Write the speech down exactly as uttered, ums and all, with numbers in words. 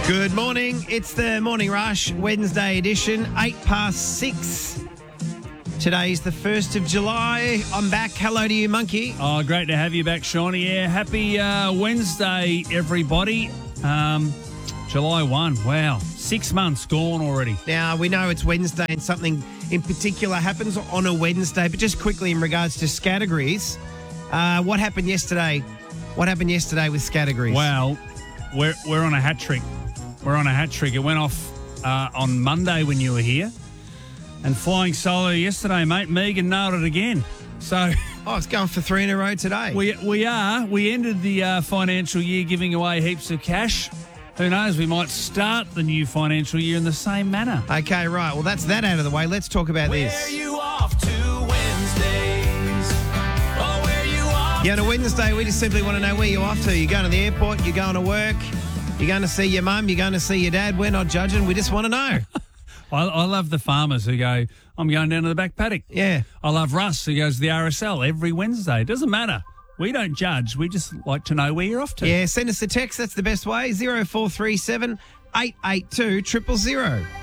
Good morning. It's the Morning Rush, Wednesday edition, eight past six. Today's the first of July. I'm back. Hello to you, Monkey. Oh, great to have you back, Shawnee. Yeah, happy uh, Wednesday, everybody. Um, July first. Wow, six months gone already. Now, we know it's Wednesday and something in particular happens on a Wednesday, but just quickly in regards to Scattergrees, uh, what happened yesterday? What happened yesterday with Scattergrees? Well, we're, we're on a hat trick. We're on a hat trick. It went off uh, on Monday when you were here. And flying solo yesterday, mate. Megan nailed it again. So Oh, it's going for three in a row today. we we are. We ended the uh, financial year giving away heaps of cash. Who knows? We might start the new financial year in the same manner. Okay, right. Well, that's that out of the way. Let's talk about Where this. you off to Wednesdays? Oh, where you off? Yeah, on a Wednesday, we just simply want to know where you're off to. You're going to the airport, you're going to work, you're going to see your mum, you're going to see your dad. We're not judging. We just want to know. I, I love the farmers who go, I'm going down to the back paddock. Yeah. I love Russ who goes to the R S L every Wednesday. It doesn't matter. We don't judge. We just like to know where you're off to. Yeah, send us a text. That's the best way. zero four three seven, eight eight two, zero zero zero.